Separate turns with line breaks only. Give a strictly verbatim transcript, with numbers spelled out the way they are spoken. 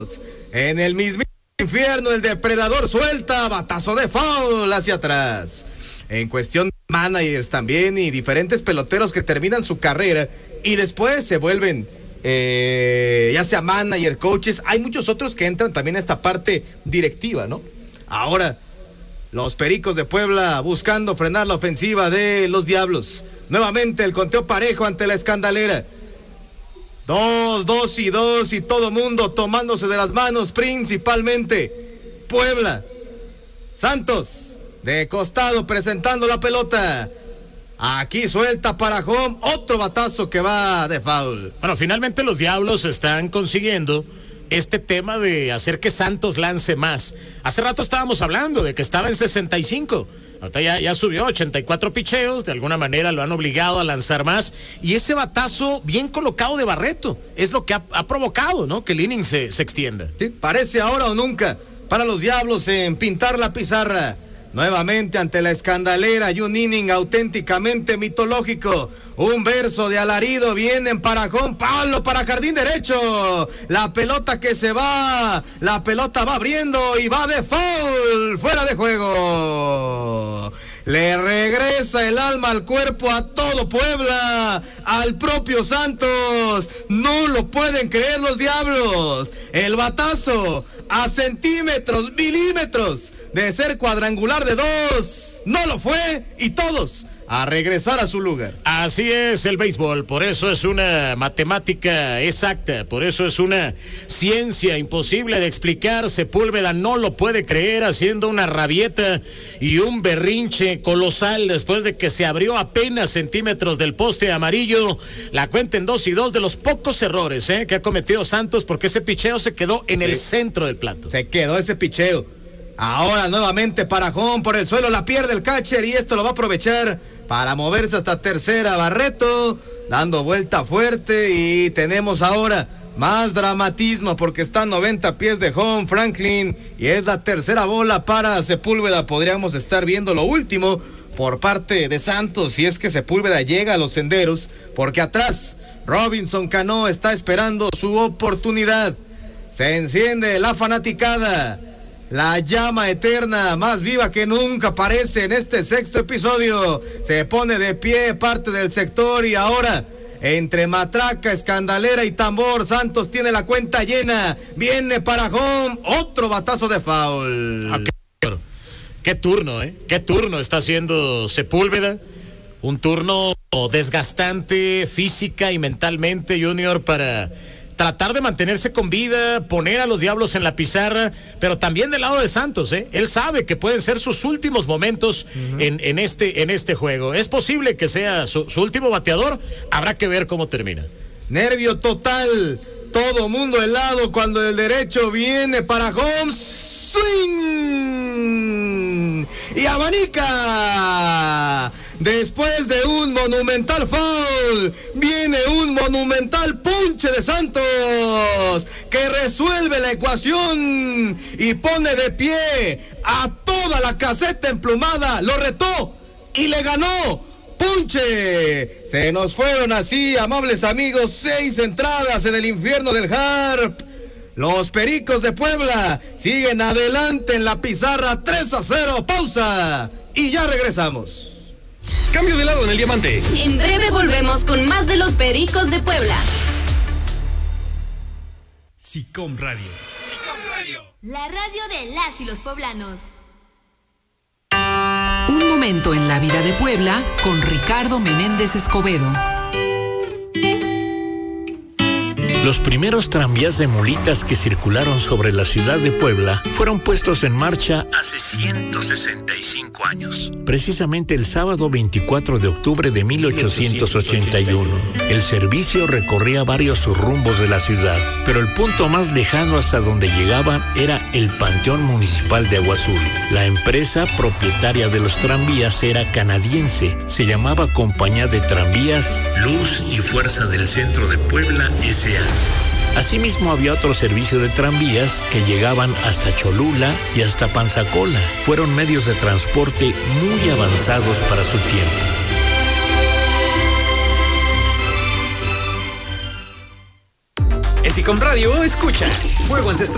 En el mismo infierno, el depredador suelta batazo de foul hacia atrás. En cuestión de managers también y diferentes peloteros que terminan su carrera y después se vuelven eh, ya sea manager, coaches. Hay muchos otros que entran también a esta parte directiva, ¿no? Ahora, los Pericos de Puebla buscando frenar la ofensiva de los Diablos. Nuevamente el conteo parejo ante la Escandalera. Dos, dos y dos y todo mundo tomándose de las manos, principalmente Puebla. Santos de costado presentando la pelota. Aquí suelta para home, otro batazo que va de foul.
Bueno, finalmente los Diablos están consiguiendo este tema de hacer que Santos lance más. Hace rato estábamos hablando de que estaba en sesenta y cinco. Ahorita ya, ya subió ochenta y cuatro picheos, de alguna manera lo han obligado a lanzar más, y ese batazo bien colocado de Barreto es lo que ha, ha provocado, ¿no? Que el inning se, se extienda.
Sí, parece ahora o nunca para los Diablos en pintar la pizarra. Nuevamente ante la Escandalera y un inning auténticamente mitológico. Un verso de alarido, vienen para home, palo para jardín derecho. La pelota que se va, la pelota va abriendo y va de foul, fuera de juego. Le regresa el alma al cuerpo a todo Puebla, al propio Santos. No lo pueden creer los Diablos. El batazo a centímetros, milímetros de ser cuadrangular de dos, no lo fue, y todos a regresar a su lugar.
Así es el béisbol, por eso es una matemática exacta, por eso es una ciencia imposible de explicar. Sepúlveda no lo puede creer, haciendo una rabieta y un berrinche colosal después de que se abrió apenas centímetros del poste amarillo. La cuenta en dos y dos, de los pocos errores ¿eh? que ha cometido Santos, porque ese picheo se quedó en sí. el centro del plato.
Se quedó ese picheo. Ahora nuevamente para home, por el suelo la pierde el catcher y esto lo va a aprovechar para moverse hasta tercera. Barreto dando vuelta fuerte y tenemos ahora más dramatismo porque está a noventa pies de home Franklin y es la tercera bola para Sepúlveda. Podríamos estar viendo lo último por parte de Santos si es que Sepúlveda llega a los senderos, porque atrás Robinson Cano está esperando su oportunidad. Se enciende la fanaticada. La llama eterna, más viva que nunca, parece en este sexto episodio. Se pone de pie parte del sector y ahora, entre matraca, Escandalera y tambor, Santos tiene la cuenta llena. Viene para home, otro batazo de foul.
Ah, qué, qué turno, ¿eh? Qué turno está haciendo Sepúlveda. Un turno desgastante física y mentalmente, Junior, para tratar de mantenerse con vida, poner a los Diablos en la pizarra, pero también del lado de Santos, ¿eh? Él sabe que pueden ser sus últimos momentos uh-huh. en, en, este, en este juego. Es posible que sea su, su último bateador, habrá que ver cómo termina.
Nervio total, todo mundo helado cuando el derecho viene para home, swing y abanica. Después de un monumental foul, viene un monumental punche de Santos, que resuelve la ecuación y pone de pie a toda la caseta emplumada. Lo retó y le ganó. Punche. Se nos fueron así, amables amigos, seis entradas en el infierno del Harp. Los Pericos de Puebla siguen adelante en la pizarra, tres a cero. Pausa y ya regresamos.
Cambio de lado en el diamante.
En breve volvemos con más de los Pericos de Puebla.
SICOM Radio. SICOM Radio.
La radio de las y los poblanos.
Un momento en la vida de Puebla con Ricardo Menéndez Escobedo.
Los primeros tranvías de mulitas que circularon sobre la ciudad de Puebla fueron puestos en marcha hace ciento sesenta y cinco años. Precisamente el sábado veinticuatro de octubre de mil ochocientos ochenta y uno. El servicio recorría varios rumbos de la ciudad, pero el punto más lejano hasta donde llegaba era el Panteón Municipal de Agua Azul. La empresa propietaria de los tranvías era canadiense. Se llamaba Compañía de Tranvías Luz y Fuerza del Centro de Puebla S A Asimismo, había otro servicio de tranvías que llegaban hasta Cholula y hasta Panzacola. Fueron medios de transporte muy avanzados para su tiempo.
En SICOM Radio, escucha Fuego Ancestral.